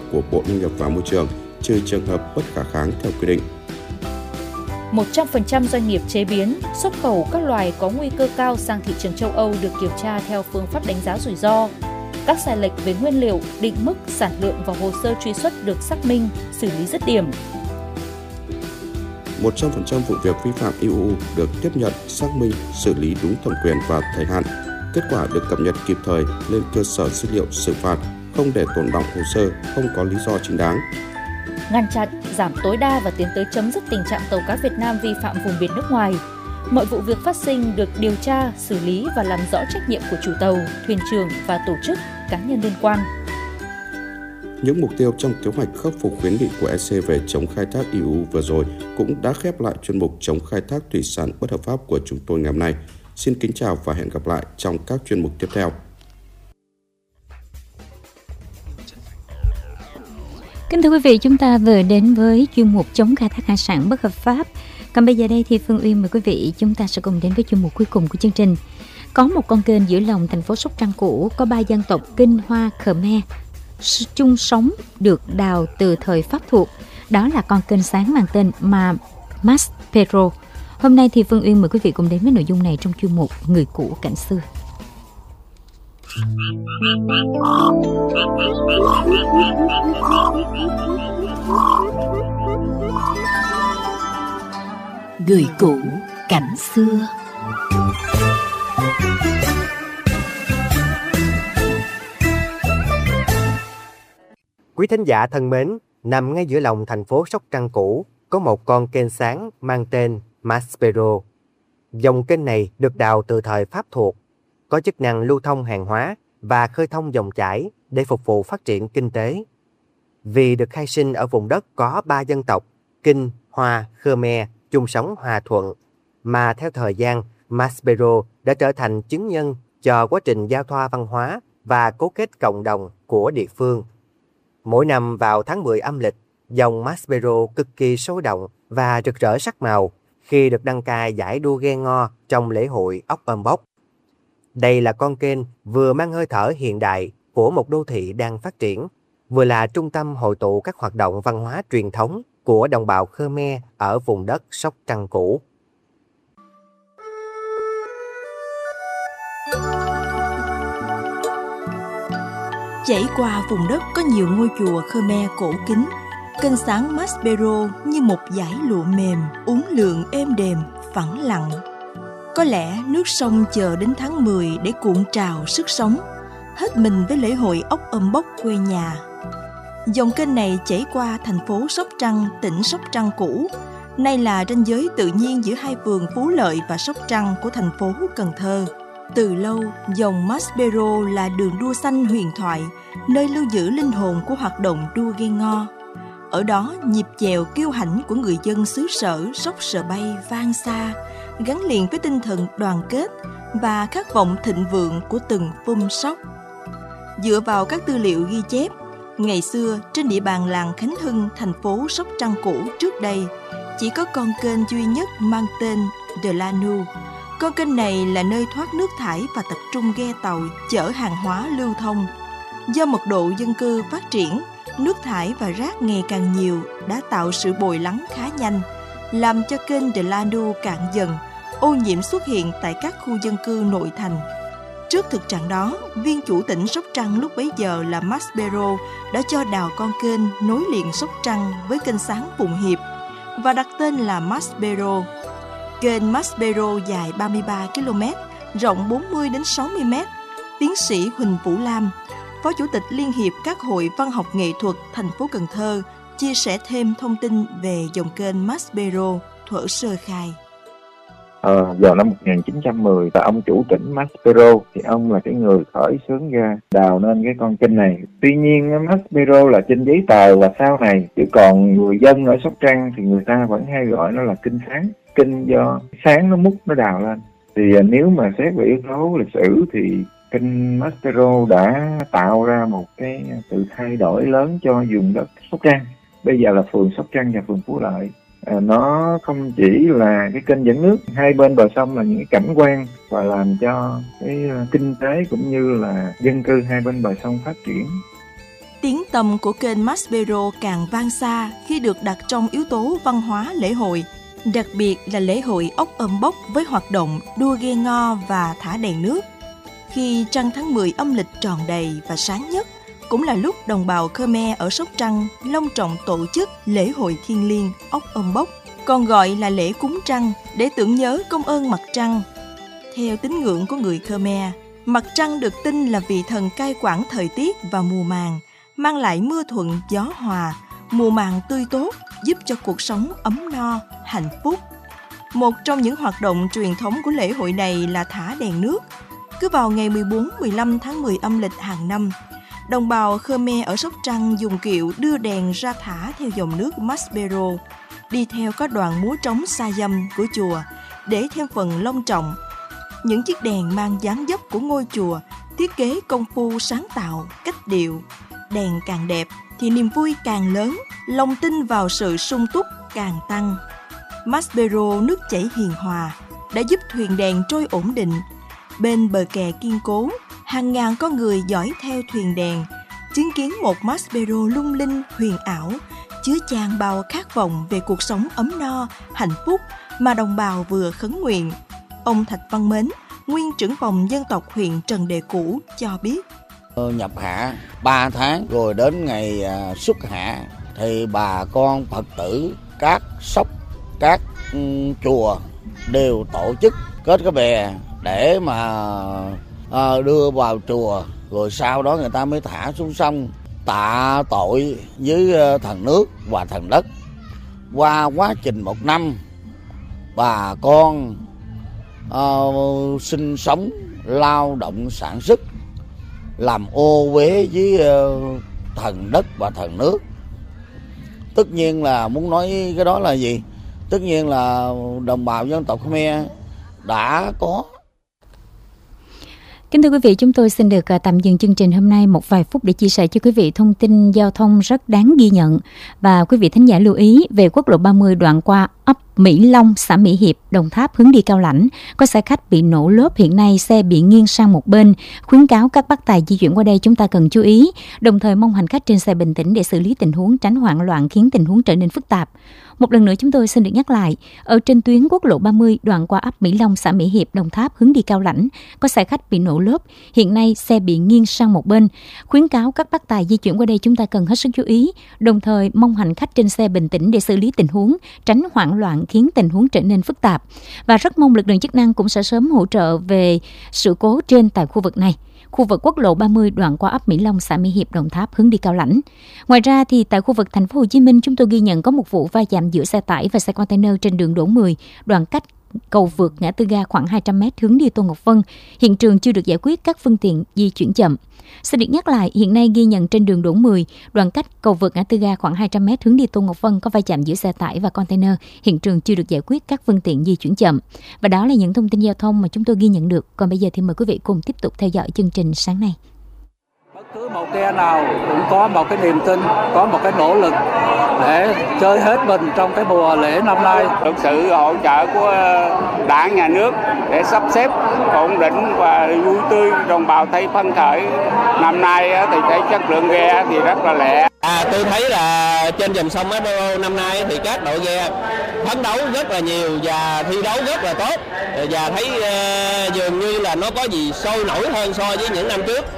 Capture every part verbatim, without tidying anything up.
của Bộ Nông nghiệp và Môi trường, trừ trường hợp bất khả kháng theo quy định. một trăm phần trăm doanh nghiệp chế biến, xuất khẩu các loài có nguy cơ cao sang thị trường châu Âu được kiểm tra theo phương pháp đánh giá rủi ro. Các sai lệch về nguyên liệu, định mức, sản lượng và hồ sơ truy xuất được xác minh, xử lý dứt điểm. một trăm phần trăm vụ việc vi phạm e u được tiếp nhận, xác minh, xử lý đúng thẩm quyền và thời hạn. Kết quả được cập nhật kịp thời lên cơ sở dữ liệu xử phạt, không để tồn đọng hồ sơ, không có lý do chính đáng. Ngăn chặn, giảm tối đa và tiến tới chấm dứt tình trạng tàu cá Việt Nam vi phạm vùng biển nước ngoài. Mọi vụ việc phát sinh được điều tra, xử lý và làm rõ trách nhiệm của chủ tàu, thuyền trưởng và tổ chức, cá nhân liên quan. Những mục tiêu trong kế hoạch khắc phục khuyến nghị của e xê về chống khai thác e u vừa rồi cũng đã khép lại chuyên mục chống khai thác thủy sản bất hợp pháp của chúng tôi ngày hôm nay. Xin kính chào và hẹn gặp lại trong các chuyên mục tiếp theo. Kính thưa quý vị, chúng ta vừa đến với chuyên mục chống khai thác hải sản bất hợp pháp. Còn bây giờ đây thì Phương Uyên mời quý vị chúng ta sẽ cùng đến với chuyên mục cuối cùng của chương trình. Có một con kênh giữa lòng thành phố Sóc Trăng cũ có ba dân tộc Kinh, Hoa, Khmer chung sống được đào từ thời Pháp thuộc. Đó là con kênh sáng mang tên Ma Maspero. Hôm nay thì Phương Uyên mời quý vị cùng đến với nội dung này trong chuyên mục Người cũ cảnh xưa. Người cũ cảnh xưa. Quý thính giả thân mến, nằm ngay giữa lòng thành phố Sóc Trăng cũ có một con kênh sáng mang tên Maspero. Dòng kênh này được đào từ thời Pháp thuộc, có chức năng lưu thông hàng hóa và khơi thông dòng chảy để phục vụ phát triển kinh tế. Vì được khai sinh ở vùng đất có ba dân tộc Kinh, Hoa, Khmer chung sống hòa thuận, mà theo thời gian, Maspero đã trở thành chứng nhân cho quá trình giao thoa văn hóa và cố kết cộng đồng của địa phương. Mỗi năm vào tháng mười âm lịch, dòng Maspero cực kỳ sôi động và rực rỡ sắc màu khi được đăng cai giải đua ghe ngò trong lễ hội ốc âm bốc. Đây là con kênh vừa mang hơi thở hiện đại của một đô thị đang phát triển, vừa là trung tâm hội tụ các hoạt động văn hóa truyền thống của đồng bào Khmer ở vùng đất Sóc Trăng cũ. Chảy qua vùng đất có nhiều ngôi chùa Khmer cổ kính, kênh sáng Maspero như một dải lụa mềm, uốn lượn êm đềm, phẳng lặng. Có lẽ nước sông chờ đến tháng mười để cuộn trào sức sống, hết mình với lễ hội ốc âm bốc quê nhà. Dòng kênh này chảy qua thành phố Sóc Trăng, tỉnh Sóc Trăng cũ, nay là ranh giới tự nhiên giữa hai phường Phú Lợi và Sóc Trăng của thành phố Cần Thơ. Từ lâu, dòng Maspero là đường đua xanh huyền thoại, nơi lưu giữ linh hồn của hoạt động đua ghe ngò. Ở đó, nhịp chèo kiêu hãnh của người dân xứ sở Sóc Sờ Bay vang xa, gắn liền với tinh thần đoàn kết và khát vọng thịnh vượng của từng phum Sóc. Dựa vào các tư liệu ghi chép, ngày xưa trên địa bàn làng Khánh Hưng, thành phố Sóc Trăng cũ trước đây, chỉ có con kênh duy nhất mang tên De La Nu. Con kênh này là nơi thoát nước thải và tập trung ghe tàu chở hàng hóa lưu thông. Do mật độ dân cư phát triển, nước thải và rác ngày càng nhiều đã tạo sự bồi lắng khá nhanh, làm cho kênh De La Nu cạn dần, ô nhiễm xuất hiện tại các khu dân cư nội thành. Trước thực trạng đó, viên chủ tỉnh Sóc Trăng lúc bấy giờ là Maspero đã cho đào con kênh nối liền Sóc Trăng với kênh sáng Phụng Hiệp và đặt tên là Maspero. Kênh Maspero dài ba mươi ba ki lô mét, rộng bốn mươi đến sáu mươi mét. Tiến sĩ Huỳnh Vũ Lam, Phó Chủ tịch Liên hiệp các hội văn học nghệ thuật thành phố Cần Thơ, chia sẻ thêm thông tin về dòng kênh Maspero thuở sơ khai. Ờ, vào năm một nghìn chín trăm mười, và ông chủ tỉnh Maspero thì ông là cái người khởi xướng ra đào nên cái con kênh này. Tuy nhiên Maspero là trên giấy tờ và sau này, chứ còn người dân ở Sóc Trăng thì người ta vẫn hay gọi nó là kênh sáng. Kênh do sáng nó múc nó đào lên. Thì nếu mà xét về yếu tố lịch sử thì kênh Maspero đã tạo ra một cái sự thay đổi lớn cho vùng đất Sóc Trăng. Bây giờ là phường Sóc Trăng và phường Phú Lợi. À, nó không chỉ là cái kênh dẫn nước, hai bên bờ sông là những cái cảnh quan và làm cho cái kinh tế cũng như là dân cư hai bên bờ sông phát triển. Tiếng tăm của kênh Maspero càng vang xa khi được đặt trong yếu tố văn hóa lễ hội, đặc biệt là lễ hội ốc âm bốc với hoạt động đua ghe ngò và thả đèn nước. Khi trăng tháng mười âm lịch tròn đầy và sáng nhất, cũng là lúc đồng bào Khmer ở Sóc Trăng long trọng tổ chức lễ hội thiêng liêng ốc âm bốc, còn gọi là lễ cúng trăng, để tưởng nhớ công ơn mặt trăng. Theo tín ngưỡng của người Khmer, mặt trăng được tin là vị thần cai quản thời tiết và mùa màng, mang lại mưa thuận gió hòa, mùa màng tươi tốt, giúp cho cuộc sống ấm no, hạnh phúc. Một trong những hoạt động truyền thống của lễ hội này là thả đèn nước. Cứ vào ngày mười bốn mười lăm tháng mười âm lịch hàng năm, đồng bào Khmer ở Sóc Trăng dùng kiệu đưa đèn ra thả theo dòng nước Maspero, đi theo các đoàn múa trống sa dâm của chùa để thêm phần long trọng. Những chiếc đèn mang dáng dấp của ngôi chùa, thiết kế công phu sáng tạo, cách điệu. Đèn càng đẹp thì niềm vui càng lớn, lòng tin vào sự sung túc càng tăng. Maspero nước chảy hiền hòa đã giúp thuyền đèn trôi ổn định. Bên bờ kè kiên cố, hàng ngàn con người dõi theo thuyền đèn, chứng kiến một Maspero lung linh huyền ảo, chứa chan bao khát vọng về cuộc sống ấm no, hạnh phúc mà đồng bào vừa khấn nguyện. Ông Thạch Văn Mến, nguyên trưởng phòng dân tộc huyện Trần Đề Cũ cho biết. Nhập hạ ba tháng rồi đến ngày xuất hạ thì bà con Phật tử các sóc, các um, chùa đều tổ chức kết cái bè để mà uh, đưa vào chùa, rồi sau đó người ta mới thả xuống sông tạ tội với uh, thần nước và thần đất. Qua quá trình một năm, bà con uh, sinh sống, lao động sản xuất, làm ô uế với uh, thần đất và thần nước. Tất nhiên là muốn nói cái đó là gì? Tất nhiên là đồng bào dân tộc Khmer đã có. Kính thưa quý vị, chúng tôi xin được tạm dừng chương trình hôm nay một vài phút để chia sẻ cho quý vị thông tin giao thông rất đáng ghi nhận. Và quý vị thính giả lưu ý về quốc lộ ba mươi đoạn qua ấp Mỹ Long, xã Mỹ Hiệp, Đồng Tháp hướng đi Cao Lãnh. Có xe khách bị nổ lốp, hiện nay xe bị nghiêng sang một bên. Khuyến cáo các bác tài di chuyển qua đây chúng ta cần chú ý. Đồng thời mong hành khách trên xe bình tĩnh để xử lý tình huống, tránh hoảng loạn khiến tình huống trở nên phức tạp. Một lần nữa chúng tôi xin được nhắc lại, ở trên tuyến quốc lộ ba mươi đoạn qua ấp Mỹ Long, xã Mỹ Hiệp, Đồng Tháp hướng đi Cao Lãnh, có xe khách bị nổ lốp, hiện nay xe bị nghiêng sang một bên. Khuyến cáo các bác tài di chuyển qua đây chúng ta cần hết sức chú ý, đồng thời mong hành khách trên xe bình tĩnh để xử lý tình huống, tránh hoảng loạn khiến tình huống trở nên phức tạp. Và rất mong lực lượng chức năng cũng sẽ sớm hỗ trợ về sự cố trên tại khu vực này. Khu vực quốc lộ ba mươi đoạn qua ấp Mỹ Long, xã Mỹ Hiệp, Đồng Tháp hướng đi Cao Lãnh. Ngoài ra thì tại khu vực thành phố Hồ Chí Minh, chúng tôi ghi nhận có một vụ va chạm giữa xe tải và xe container trên đường Đỗ mười, đoạn cách cầu vượt ngã tư ga khoảng hai trăm mét hướng đi Tô Ngọc Vân. Hiện trường chưa được giải quyết, các phương tiện di chuyển chậm. Xin được nhắc lại, hiện nay ghi nhận trên đường Đỗ mười, đoạn cách cầu vượt ngã tư ga khoảng hai trăm mét hướng đi Tô Ngọc Vân có va chạm giữa xe tải và container. Hiện trường chưa được giải quyết, các phương tiện di chuyển chậm. Và đó là những thông tin giao thông mà chúng tôi ghi nhận được. Còn bây giờ thì mời quý vị cùng tiếp tục theo dõi chương trình sáng nay. Bất cứ một ghe nào cũng có một cái niềm tin, có một cái nỗ lực để chơi hết mình trong cái mùa lễ năm nay. Được sự hỗ trợ của Đảng, Nhà nước để sắp xếp ổn định và vui tươi, đồng bào thấy phấn khởi. Năm nay thì thấy chất lượng ghe thì rất là lẹ. À, tôi thấy là trên dòng sông Maspero năm nay thì các đội ghe phấn đấu rất là nhiều và thi đấu rất là tốt, và thấy uh, dường như là nó có gì sôi nổi hơn so với những năm trước.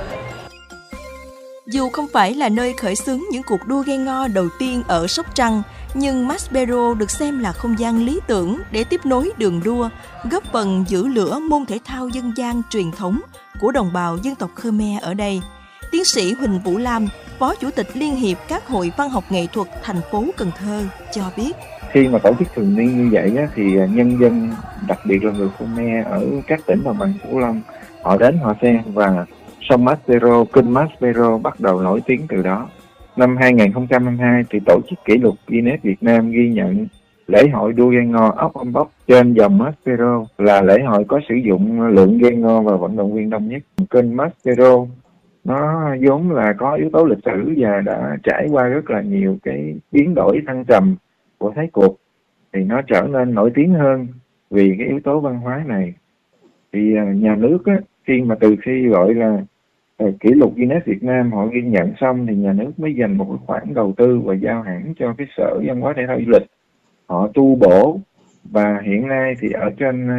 Dù không phải là nơi khởi xướng những cuộc đua ghe ngò đầu tiên ở Sóc Trăng, nhưng Maspero được xem là không gian lý tưởng để tiếp nối đường đua, góp phần giữ lửa môn thể thao dân gian truyền thống của đồng bào dân tộc Khmer ở đây. Tiến sĩ Huỳnh Vũ Lam, Phó Chủ tịch Liên hiệp các hội văn học nghệ thuật thành phố Cần Thơ cho biết. Khi mà tổ chức thường niên như vậy á, thì nhân dân, đặc biệt là người Khmer ở các tỉnh đồng bằng Cửu Long, họ đến họ xem, và sông Maspero, kênh Maspero bắt đầu nổi tiếng từ đó. Năm hai không hai hai thì tổ chức kỷ lục Guinness Việt Nam ghi nhận lễ hội đua ghe ngò ốc âm bốc trên dòng Maspero là lễ hội có sử dụng lượng ghe ngò và vận động viên đông nhất. Kênh Maspero nó vốn là có yếu tố lịch sử và đã trải qua rất là nhiều cái biến đổi thăng trầm của thế cuộc, thì nó trở nên nổi tiếng hơn vì cái yếu tố văn hóa này. Thì nhà nước á, khi mà từ khi gọi là kỷ lục Guinness Việt Nam họ ghi nhận xong thì nhà nước mới dành một cái khoản đầu tư và giao hãng cho cái Sở Văn hóa Thể thao Du lịch họ tu bổ, và hiện nay thì ở trên